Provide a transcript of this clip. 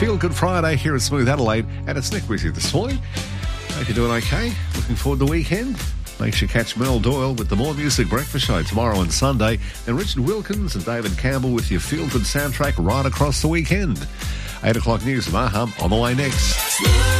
Feel Good Friday here at Smooth Adelaide, and it's Nick with you this morning. Hope you're doing okay. Looking forward to the weekend. Make sure you catch Mel Doyle with the More Music Breakfast Show tomorrow and Sunday, and Richard Wilkins and David Campbell with your Feel Good soundtrack right across the weekend. 8 o'clock news from Aham on the way next.